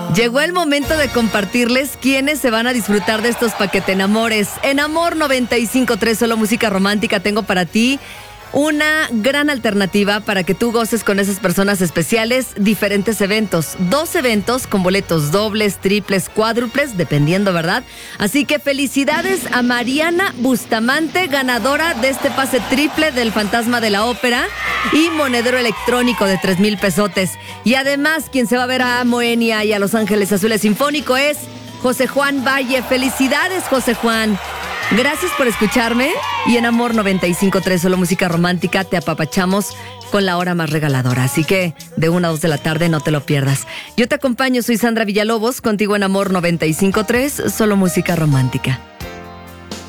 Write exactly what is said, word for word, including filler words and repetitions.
Llegó el momento de compartirles quiénes se van a disfrutar de estos paquete enamores. En Amor noventa y cinco punto tres, solo música romántica, tengo para ti una gran alternativa para que tú goces con esas personas especiales diferentes eventos. Dos eventos con boletos dobles, triples, cuádruples, dependiendo, ¿verdad? Así que felicidades a Mariana Bustamante, ganadora de este pase triple del Fantasma de la Ópera y monedero electrónico de tres mil pesotes. Y además, quien se va a ver a Moenia y a Los Ángeles Azules Sinfónico es José Juan Valle. Felicidades, José Juan. Gracias por escucharme y en Amor noventa y cinco punto tres, solo música romántica, te apapachamos con la hora más regaladora. Así que de una a dos de la tarde no te lo pierdas. Yo te acompaño, soy Sandra Villalobos, contigo en Amor noventa y cinco punto tres, solo música romántica.